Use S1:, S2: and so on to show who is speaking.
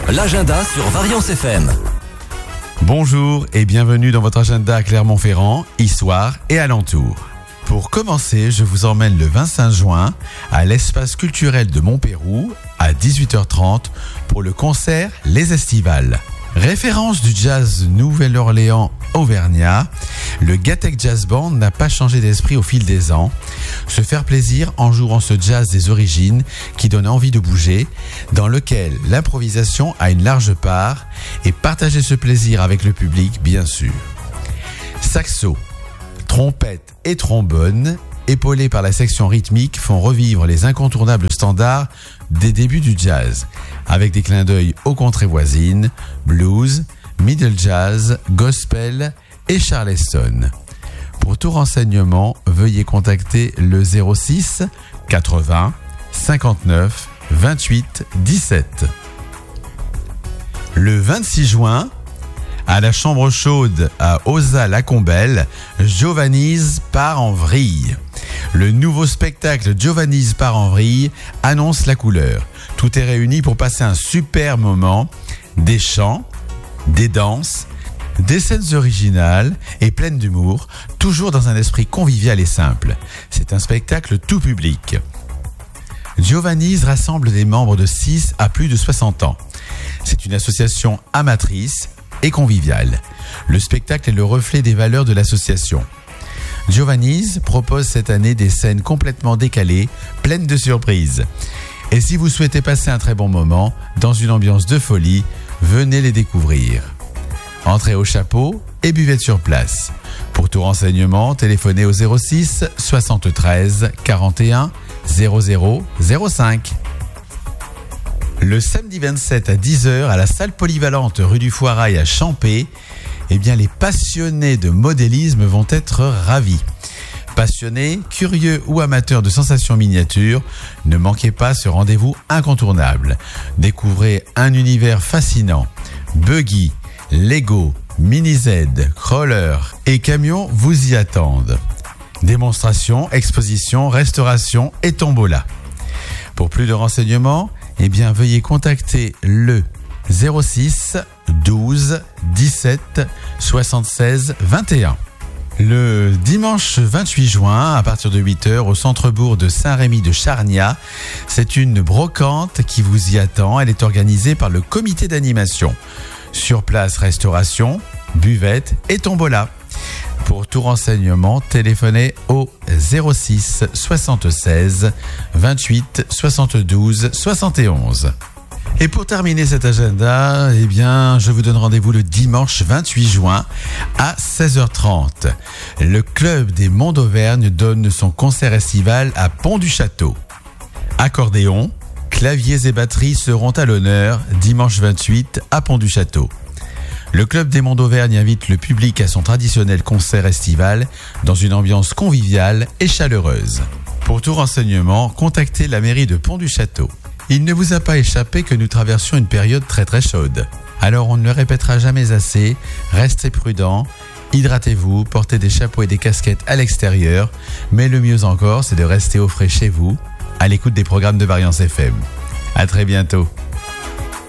S1: l'agenda sur Variance FM.
S2: Bonjour et bienvenue dans votre agenda à Clermont-Ferrand, Issoire et alentour. Pour commencer, je vous emmène le 25 juin à l'espace culturel de Montpérou à 18h30 pour le concert Les Estivales. Référence du jazz Nouvelle-Orléans auvergnat, le Gatec Jazz Band n'a pas changé d'esprit au fil des ans. Se faire plaisir en jouant ce jazz des origines qui donne envie de bouger, dans lequel l'improvisation a une large part et partager ce plaisir avec le public, bien sûr. Saxo, trompette et trombone, épaulés par la section rythmique, font revivre les incontournables standards des débuts du jazz, avec des clins d'œil aux contrées voisines, blues, middle jazz, gospel et charleston. Pour tout renseignement, veuillez contacter le 06 80 59 28 17. Le 26 juin, à la Chambre chaude à Ozat-la-Combelle, Giovanni's part en vrille. Le nouveau spectacle Giovanni's part en vrille annonce la couleur. Tout est réuni pour passer un super moment, des chants, des danses, des scènes originales et pleines d'humour, toujours dans un esprit convivial et simple. C'est un spectacle tout public. Giovanni's rassemble des membres de 6 à plus de 60 ans. C'est une association amatrice et conviviale. Le spectacle est le reflet des valeurs de l'association. Giovanni's propose cette année des scènes complètement décalées, pleines de surprises. Et si vous souhaitez passer un très bon moment, dans une ambiance de folie, venez les découvrir. Entrez au chapeau et buvette sur place. Pour tout renseignement, téléphonez au 06 73 41 00 05. Le samedi 27 à 10h à la salle polyvalente rue du Foirail à Champé, les passionnés de modélisme vont être ravis. Passionnés, curieux ou amateurs de sensations miniatures, ne manquez pas ce rendez-vous incontournable. Découvrez un univers fascinant. Buggy, Lego, Mini-Z, crawler et camions vous y attendent. Démonstrations, expositions, restauration et tombola. Pour plus de renseignements, veuillez contacter le 06 12 17 76 21. Le dimanche 28 juin, à partir de 8h, au centre-bourg de Saint-Rémy de Charniat, c'est une brocante qui vous y attend. Elle est organisée par le comité d'animation. Sur place, restauration, buvette et tombola. Pour tout renseignement, téléphonez au 06 76 28 72 71. Et pour terminer cet agenda, je vous donne rendez-vous le dimanche 28 juin à 16h30. Le club des Monts d'Auvergne donne son concert estival à Pont-du-Château. Accordéon, claviers et batteries seront à l'honneur dimanche 28 à Pont-du-Château. Le club des Monts d'Auvergne invite le public à son traditionnel concert estival dans une ambiance conviviale et chaleureuse. Pour tout renseignement, contactez la mairie de Pont-du-Château. Il ne vous a pas échappé que nous traversions une période très très chaude. Alors on ne le répétera jamais assez, restez prudents, hydratez-vous, portez des chapeaux et des casquettes à l'extérieur, mais le mieux encore c'est de rester au frais chez vous, à l'écoute des programmes de Variance FM. À très bientôt.